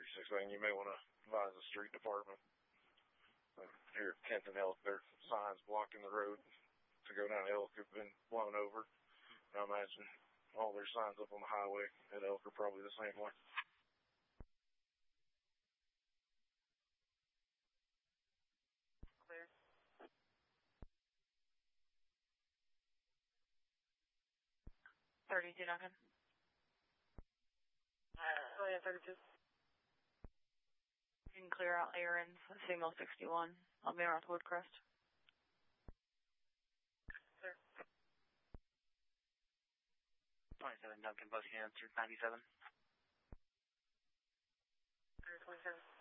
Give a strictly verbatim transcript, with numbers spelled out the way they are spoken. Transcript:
thirty-six lane. You may want to advise the street department. Uh, here at Kenton Elk, there are signs blocking the road to go down Elk have been blown over. I imagine all their signs up on the highway at Elk are probably the same way. Clear. thirty-two Duncan. Uh, oh yeah, thirty-two. You can clear out Aaron's, signal sixty-one. I'll be around Woodcrest. Clear. twenty-seven Duncan, both answered, ninety-seven. twenty-seven.